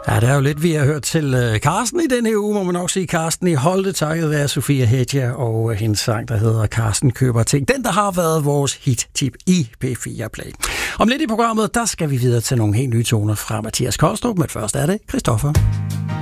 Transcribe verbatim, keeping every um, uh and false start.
Ja, det er jo lidt, vi har hørt til Carsten i denne her uge, må man nok sige. Carsten i Holte, takket være Sofia Hedja og hendes sang, der hedder Carsten køber ting. Den, der har været vores hit-tip i P fire Play. Om lidt i programmet, der skal vi videre til nogle helt nye toner fra Mathias Kolstrup, men først er det Christoffer.